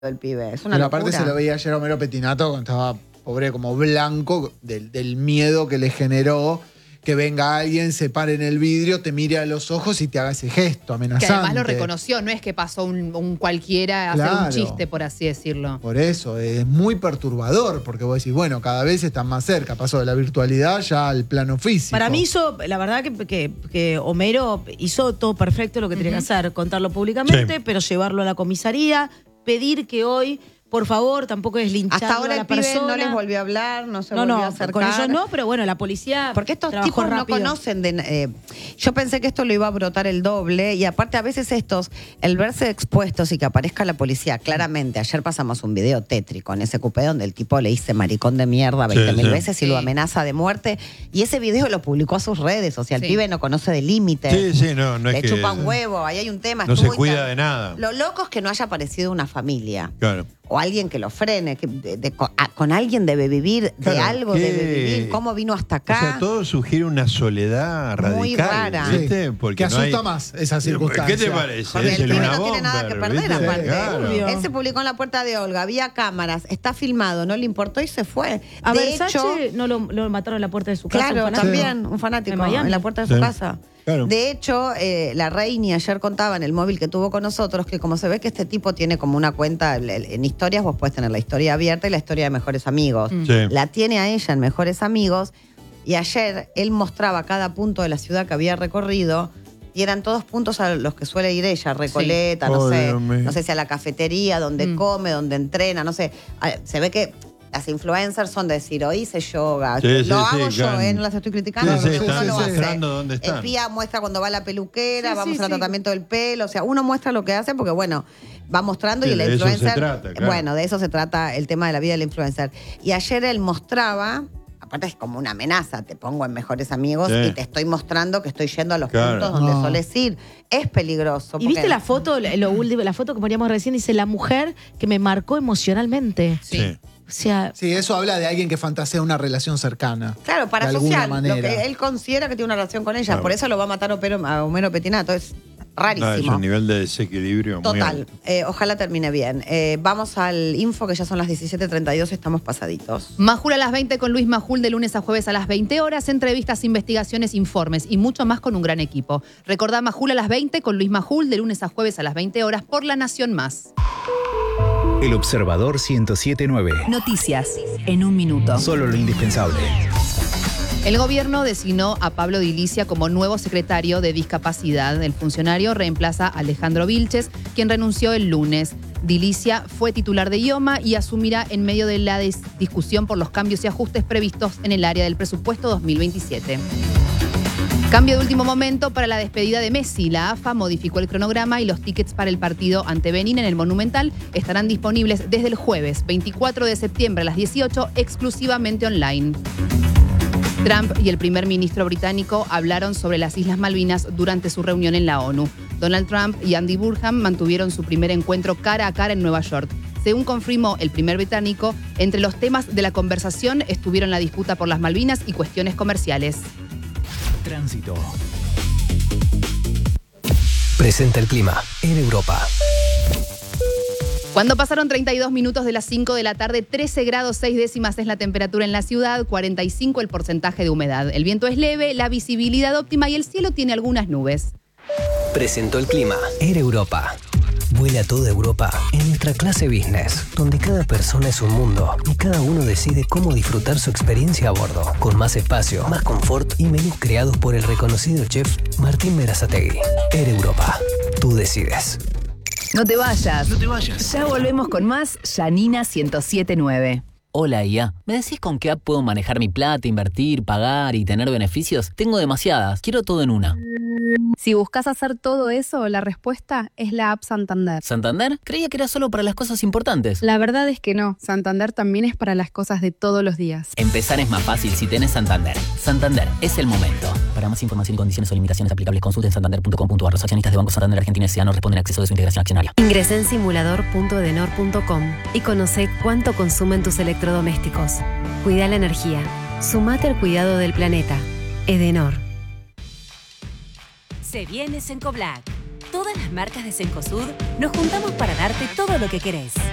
el pibe. Es una Pero locura. aparte se lo veía ayer a Homero Pettinato cuando estaba pobre como blanco del miedo que le generó que venga alguien, se pare en el vidrio, te mire a los ojos y te haga ese gesto amenazante. Que además lo reconoció, no es que pasó un cualquiera a hacer un chiste, por así decirlo. Por eso, es muy perturbador, porque vos decís, bueno, cada vez están más cerca, pasó de la virtualidad ya al plano físico. Para mí la verdad que Homero hizo todo perfecto lo que tenía que hacer, contarlo públicamente, pero llevarlo a la comisaría, pedir que hoy, por favor, tampoco es lincharlo Hasta ahora a la el pibe persona. no les volvió a hablar, no se volvió a acercar. Con ellos no, pero bueno, la policía porque estos trabajó tipos rápido. no conocen yo pensé que esto lo iba a brotar el doble y aparte a veces el verse expuestos y que aparezca la policía claramente. Ayer pasamos un video tétrico en ese cupé donde el tipo le dice maricón de mierda 20.000 veces y lo amenaza de muerte y ese video lo publicó a sus redes, o sea, el pibe no conoce de límites. Sí, no es le que chupa un huevo, ahí hay un tema. No se cuida de nada. Lo loco es que no haya aparecido una familia. Claro. O alguien que lo frene, que con alguien debe vivir, de algo debe vivir, cómo vino hasta acá. O sea, todo sugiere una soledad radical. Muy rara. ¿Viste? Sí, porque que asusta no hay... más esa circunstancia. ¿Qué te parece? Porque el Es pibe una no tiene nada que bomber, perder, ¿viste? aparte. Claro. Él se publicó en la puerta de Olga, había cámaras, está filmado, no le importó y se fue. A de Versace hecho, no lo mataron en la puerta de su casa. claro, un fanático. también, un fanático, En Miami. en la puerta de su casa. Claro. De hecho, la Reini ayer contaba en el móvil que tuvo con nosotros que como se ve que este tipo tiene como una cuenta, en historias vos podés tener la historia abierta y la historia de Mejores Amigos. Sí. La tiene a ella en Mejores Amigos y ayer él mostraba cada punto de la ciudad que había recorrido y eran todos puntos a los que suele ir ella, Recoleta, Sí. no Oh, sé, Dios mío. no sé si a la cafetería, donde come, donde entrena, no sé. Se ve que las influencers son de decir, hoy hice yoga. Sí, Lo sí, hago sí, yo, claro. no las estoy criticando, Sí, porque sí, uno están lo hace. mostrando dónde están. El Pía muestra cuando va a la peluquera, Sí, vamos sí, al sí. tratamiento del pelo, o sea, uno muestra lo que hace porque, bueno, va mostrando Sí, y la de eso se influencer... trata, claro. Bueno, de eso se trata el tema de la vida del influencer. Y ayer él mostraba... Aparte es como una amenaza, te pongo en Mejores Amigos Sí. y te estoy mostrando que estoy yendo a los Claro. puntos donde No. solés ir. Es peligroso. ¿Y viste porque- la foto, lo último, la foto que poníamos recién? Dice, la mujer que me marcó emocionalmente. Sí. O sea, Sí, eso habla de alguien que fantasea una relación cercana. Claro, de parasocial, alguna lo manera. que él considera que tiene una relación con ella. Claro. Por eso lo va a matar a Homero Pettinato. Es No, es rarísimo. un nivel de desequilibrio muy Total. alto. Ojalá termine bien. Vamos al info, que ya son las 17:32, estamos pasaditos. Majul a las 20 con Luis Majul de lunes a jueves a las 20 horas, entrevistas, investigaciones, informes y mucho más con un gran equipo. Recordá Majul a las 20 con Luis Majul de lunes a jueves a las 20 horas por La Nación Más. El Observador 107.9. Noticias en un minuto. Solo lo indispensable. El gobierno designó a Pablo Dilicia como nuevo secretario de Discapacidad. El funcionario reemplaza a Alejandro Vilches, quien renunció el lunes. Dilicia fue titular de IOMA y asumirá en medio de la discusión por los cambios y ajustes previstos en el área del presupuesto 2027. Cambio de último momento para la despedida de Messi. La AFA modificó el cronograma y los tickets para el partido ante Benín en el Monumental estarán disponibles desde el jueves 24 de septiembre a las 18 exclusivamente online. Trump y el primer ministro británico hablaron sobre las Islas Malvinas durante su reunión en la ONU. Donald Trump y Andy Burnham mantuvieron su primer encuentro cara a cara en Nueva York. Según confirmó el primer británico, entre los temas de la conversación estuvieron la disputa por las Malvinas y cuestiones comerciales. Tránsito. Presenta el clima en Europa. Cuando pasaron 32 minutos de las 5 de la tarde, 13 grados 6 décimas es la temperatura en la ciudad, 45 el porcentaje de humedad. El viento es leve, la visibilidad óptima y el cielo tiene algunas nubes. Presentó el clima en Europa. Vuela a toda Europa en nuestra clase business, donde cada persona es un mundo y cada uno decide cómo disfrutar su experiencia a bordo, con más espacio, más confort y menús creados por el reconocido chef Martín Berazategui. Air Europa. Tú decides. No te vayas. No te vayas. Ya volvemos con más Yanina 107.9. Hola IA, ¿me decís con qué app puedo manejar mi plata, invertir, pagar y tener beneficios? Tengo demasiadas, quiero todo en una. Si buscas hacer todo eso, la respuesta es la app Santander. ¿Santander? Creía que era solo para las cosas importantes. La verdad es que no, Santander también es para las cosas de todos los días. Empezar es más fácil si tenés Santander. Santander, es el momento. Para más información y condiciones o limitaciones aplicables, consulten santander.com.ar. Los accionistas de Banco Santander Argentina S.A. no responden a acceso de su integración accionaria. Ingresá en simulador.edenor.com y conoce cuánto consumen tus electrodomésticos. Cuida la energía. Sumate al cuidado del planeta. Edenor. Se viene Cencoblack. Todas las marcas de Cencosud nos juntamos para darte todo lo que querés.